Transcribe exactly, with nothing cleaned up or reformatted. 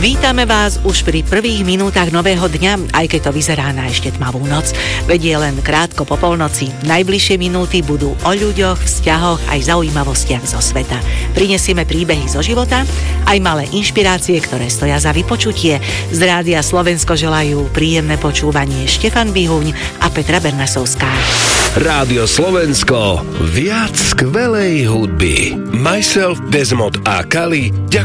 Vítame vás už pri prvých minútach nového dňa, aj keď to vyzerá na ešte tmavú noc. Vedie len krátko po polnoci. Najbližšie minúty budú o ľuďoch, vzťahoch aj zaujímavostiach zo sveta. Prinesieme príbehy zo života, aj malé inšpirácie, ktoré stoja za vypočutie. Z Rádia Slovensko želajú príjemné počúvanie Štefan Bihuň a Petra Bernasovská. Rádio Slovensko, viac skvelej hudby. Myself, Desmond a Kali.